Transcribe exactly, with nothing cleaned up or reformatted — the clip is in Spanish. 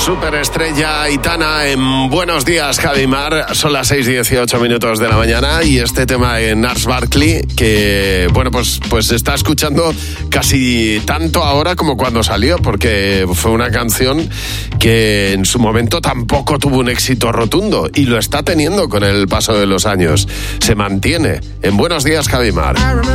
Superestrella Aitana en Buenos Días, Javimar. Son las seis y dieciocho minutos de la mañana y este tema en Ars Barkley, que, bueno, pues, pues se está escuchando casi tanto ahora como cuando salió, porque fue una canción que en su momento tampoco tuvo un éxito rotundo y lo está teniendo con el paso de los años. Se mantiene en Buenos Días, Javimar.